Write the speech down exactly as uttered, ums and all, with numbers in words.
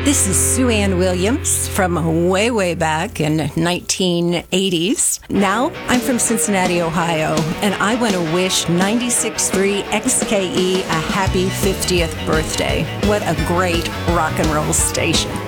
This is Sue Ann Williams from way, way back in nineteen eighties. Now, I'm from Cincinnati, Ohio, and I want to wish ninety-six point three X K E a happy fiftieth birthday. What a great rock and roll station.